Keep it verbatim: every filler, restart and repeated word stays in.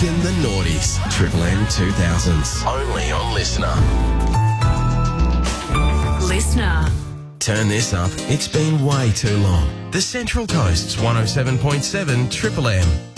Rockin' the Noughties. Triple M two thousands. Only on Listener. Listener. Turn this up. It's been way too long. The Central Coast's one oh seven point seven Triple M.